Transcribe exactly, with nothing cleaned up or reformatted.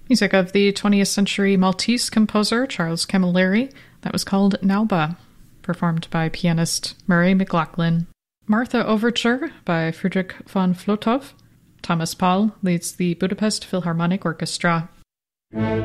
Music of the twentieth century Maltese composer Charles Camilleri. That was called Nauba, performed by pianist Murray McLachlan. Martha Overture by Friedrich von Flotow. Thomas Paul leads the Budapest Philharmonic Orchestra.